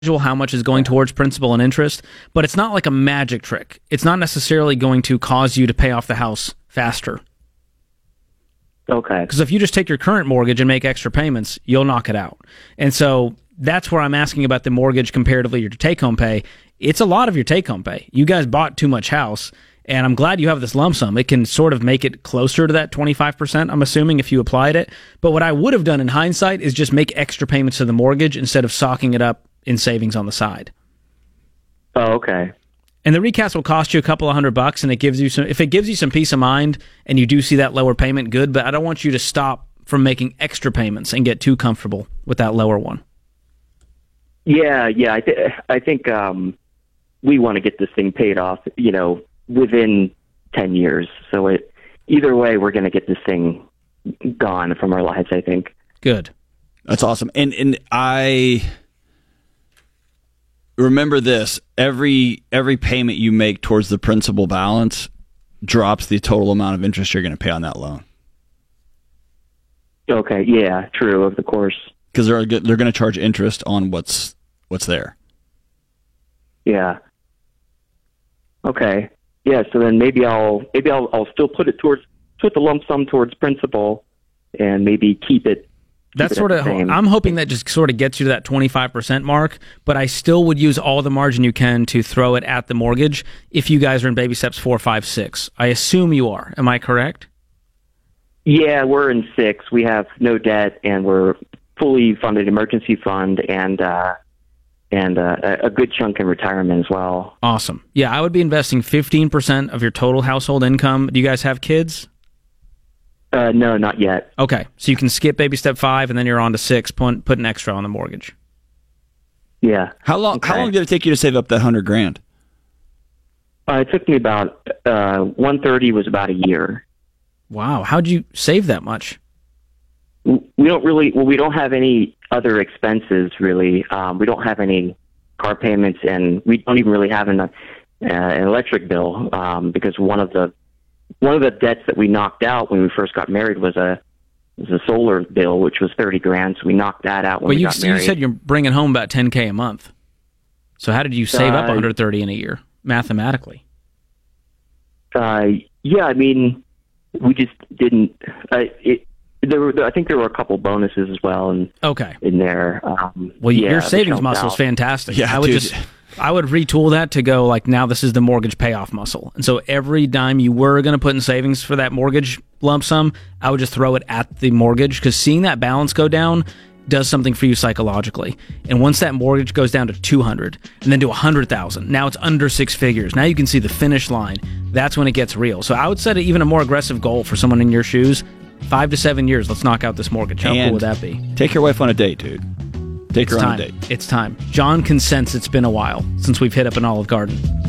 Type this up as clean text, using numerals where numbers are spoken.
how much is going towards principal and interest, but it's not like a magic trick. It's not necessarily going to cause you to pay off the house faster. Okay. Because if you just take your current mortgage and make extra payments, you'll knock it out. And so that's where I'm asking about the mortgage comparatively to take-home pay. It's a lot of your take-home pay. You guys bought too much house, and I'm glad you have this lump sum. It can sort of make it closer to that 25%, I'm assuming, if you applied it. But what I would have done in hindsight is just make extra payments to the mortgage instead of socking it up in savings on the side. Oh, okay. And the recast will cost you a couple of $100, and it gives you some. If it gives you some peace of mind, and you do see that lower payment, good. But I don't want you to stop from making extra payments and get too comfortable with that lower one. Yeah. I think we want to get this thing paid off, within 10 years. So either way, we're going to get this thing gone from our lives, I think. Good. That's awesome. And I remember this, every payment you make towards the principal balance drops the total amount of interest you're going to pay on that loan. Okay, yeah, true, of course. Because they're going to charge interest on what's there. Yeah. Okay. Yeah, so then maybe I'll still put the lump sum towards principal and maybe keep it. That's sort of, I'm hoping that just sort of gets you to that 25% mark, but I still would use all the margin you can to throw it at the mortgage if you guys are in baby steps 4, 5, 6. I assume you are. Am I correct? Yeah, we're in 6. We have no debt, and we're fully funded emergency fund and a good chunk in retirement as well. Awesome. Yeah, I would be investing 15% of your total household income. Do you guys have kids? No, not yet. Okay, so you can skip baby step 5, and then you're on to 6, put an extra on the mortgage. Yeah. How long did it take you to save up that $100,000? It took me about 130 was about a year. Wow, how'd you save that much? We don't have any other expenses really. We don't have any car payments, and we don't even really have an electric bill because one of the debts that we knocked out when we first got married was a solar bill, which was $30,000. So we knocked that out when we got married. You said you're bringing home about $10,000 a month. So how did you save up $130,000 in a year mathematically? Yeah, I mean, we just didn't. I think there were a couple bonuses as well in there. Your savings muscle is fantastic. Yeah, I would retool that to go like, now this is the mortgage payoff muscle. And so every dime you were going to put in savings for that mortgage lump sum, I would just throw it at the mortgage, because seeing that balance go down does something for you psychologically. And once that mortgage goes down to $200,000 and then to $100,000, now it's under 6 figures. Now you can see the finish line. That's when it gets real. So I would set even a more aggressive goal for someone in your shoes. 5 to 7 years, let's knock out this mortgage. How cool would that be? Take your wife on a date, dude. Take her on a date. It's time. John consents. It's been a while since we've hit up an Olive Garden.